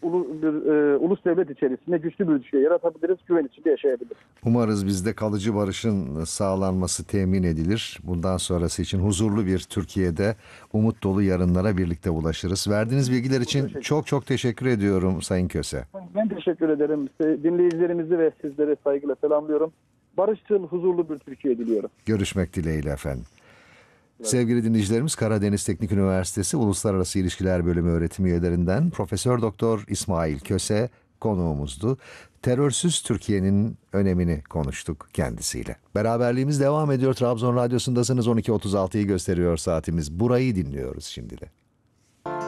ulus devlet içerisinde güçlü bir ülke yaratabiliriz, güven içinde yaşayabiliriz. Umarız bizde kalıcı barışın sağlanması temin edilir. Bundan sonrası için huzurlu bir Türkiye'de umut dolu yarınlara birlikte ulaşırız. Verdiğiniz bilgiler için çok çok teşekkür ediyorum Sayın Köse. Ben teşekkür ederim. Dinleyicilerimizi ve sizleri saygıyla selamlıyorum. Barışçıl, huzurlu bir Türkiye diliyorum. Görüşmek dileğiyle efendim. Sevgili dinleyicilerimiz, Karadeniz Teknik Üniversitesi Uluslararası İlişkiler Bölümü öğretim üyelerinden Profesör Doktor İsmail Köse konuğumuzdu. Terörsüz Türkiye'nin önemini konuştuk kendisiyle. Beraberliğimiz devam ediyor. Trabzon Radyosu'ndasınız. 12.36'yı gösteriyor saatimiz. Burayı dinliyoruz şimdi de.